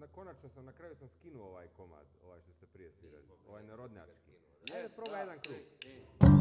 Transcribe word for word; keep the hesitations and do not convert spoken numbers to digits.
konačno sam, na kraju sam skinuo ovaj komad, ovaj što ste prije svirali, Nismo, ovaj bre, narodnjački. nisi ga skinuo. Ajde, Je, probaj da, jedan krug. ej, ej.